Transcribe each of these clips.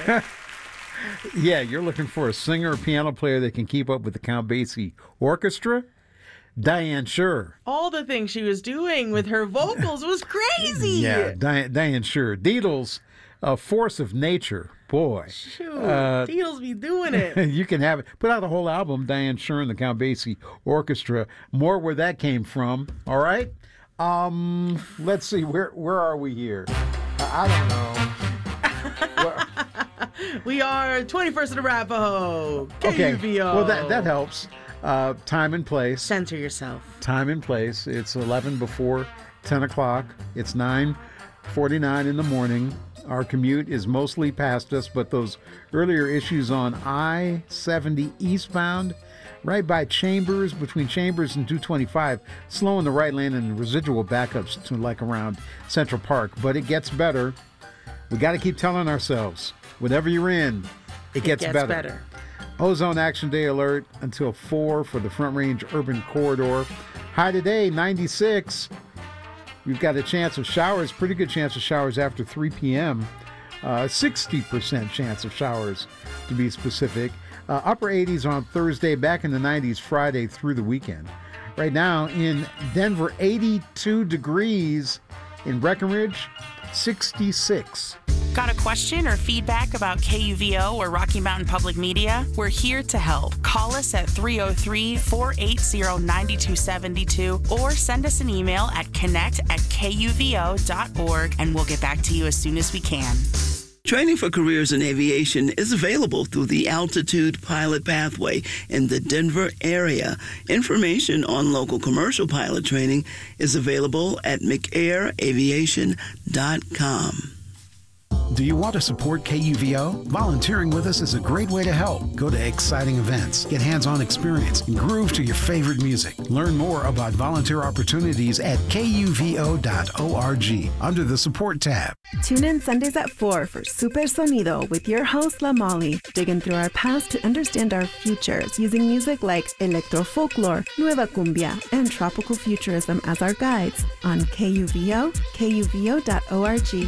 Yeah, you're looking for a singer or piano player that can keep up with the Count Basie Orchestra? Diane Shure. All the things she was doing with her vocals was crazy. Yeah, Diane Shure. Deedles, a force of nature. Boy. Shoot, Beatles be doing it. You can have it. Put out a whole album, Diane Shure and the Count Basie Orchestra. More where that came from. All right? Let's see. Where are we here? I don't know. We are 21st in Arapahoe. Okay. KUVO. Well, that helps. Time and place. Center yourself. Time and place. It's 11 before 10 o'clock. It's 9:49 in the morning. Our commute is mostly past us, but those earlier issues on I-70 eastbound, right by Chambers, between Chambers and 225, slowing the right lane and residual backups to like around Central Park. But it gets better. We got to keep telling ourselves, whatever you're in, it gets better. Ozone Action Day alert until 4 for the Front Range Urban Corridor. High today, 96. We've got a chance of showers, pretty good chance of showers after 3 p.m. 60% chance of showers, to be specific. Upper 80s on Thursday, back in the 90s Friday through the weekend. Right now in Denver, 82 degrees. In Breckenridge, 66. Got a question or feedback about KUVO or Rocky Mountain Public Media? We're here to help. Call us at 303-480-9272 or send us an email at connect@kuvo.org and we'll get back to you as soon as we can. Training for careers in aviation is available through the Altitude Pilot Pathway in the Denver area. Information on local commercial pilot training is available at mcairaviation.com. Do you want to support KUVO? Volunteering with us is a great way to help. Go to exciting events, get hands-on experience, and groove to your favorite music. Learn more about volunteer opportunities at kuvo.org under the Support tab. Tune in Sundays at 4 for Super Sonido with your host, La Molly, digging through our past to understand our futures using music like electro folklore, nueva cumbia, and tropical futurism as our guides on KUVO, kuvo.org.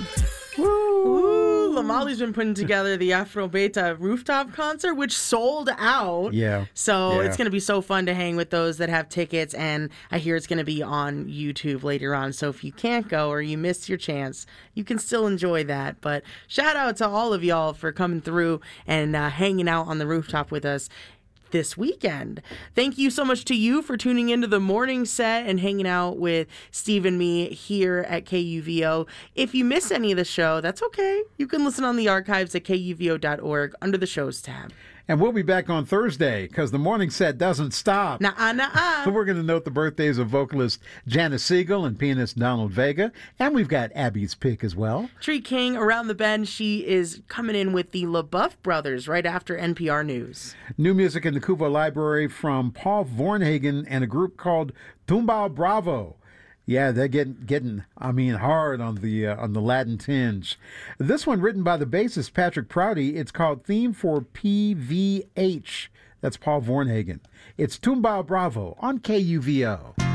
Ooh, Lamali's been putting together the Afro Beta rooftop concert, which sold out. Yeah. So it's going to be so fun to hang with those that have tickets, and I hear it's going to be on YouTube later on. So if you can't go or you missed your chance, you can still enjoy that. But shout out to all of y'all for coming through and hanging out on the rooftop with us this weekend. Thank you so much to you for tuning into the morning set and hanging out with Steve and me here at KUVO. If you miss any of the show, that's okay. You can listen on the archives at kuvo.org under the shows tab. And we'll be back on Thursday because the morning set doesn't stop. Nuh-uh. We're going to note the birthdays of vocalist Janice Siegel and pianist Donald Vega. And we've got Abby's pick as well. Tree King around the bend. She is coming in with the LaBeouf brothers right after NPR News. New music in the Kuva Library from Paul Vornhagen and a group called Tumbao Bravo. Yeah, they're getting hard on the Latin tinge. This one written by the bassist Patrick Prouty. It's called Theme for PVH. That's Paul Vornhagen. It's Tumbao Bravo on KUVO.